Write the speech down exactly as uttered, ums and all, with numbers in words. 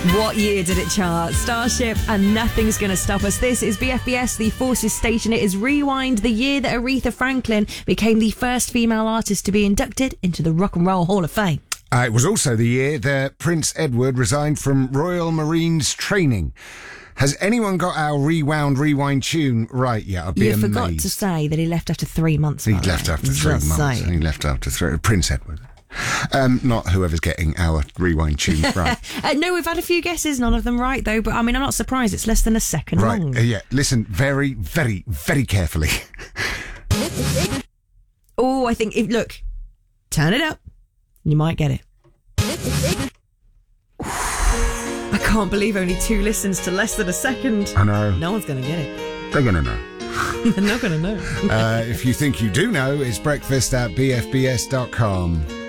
What year did it chart? Starship and Nothing's Gonna Stop Us. This is B F B S, the Forces Station. It is Rewind, the year that Aretha Franklin became the first female artist to be inducted into the Rock and Roll Hall of Fame. Uh, it was also the year that Prince Edward resigned from Royal Marines training. Has anyone got our Rewound Rewind tune right yet? I'd be You amazed. forgot to say that he left after three months. He by the left way. after three Just months. saying. He left after three. Prince Edward. Um, not whoever's getting our Rewind tune right. uh, no, we've had a few guesses, none of them right, though. But I mean, I'm not surprised. It's less than a second Right. long. Uh, yeah. Listen very, very, very carefully. Oh, I think if look, turn it up, you might get it. I can't believe only two listens to less than a second. I know. No one's going to get it. They're going to know. They're not going to know. uh, if you think you do know, it's breakfast at b f b s dot com.